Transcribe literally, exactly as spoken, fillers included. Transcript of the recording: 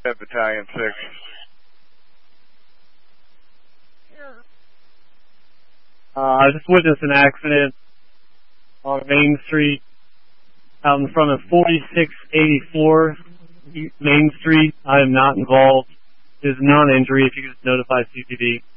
Battalion six. Uh, I just witnessed an accident on Main Street out in front of forty-six eighty-four Main Street. I am not involved. It is non-injury if you could just notify C P D.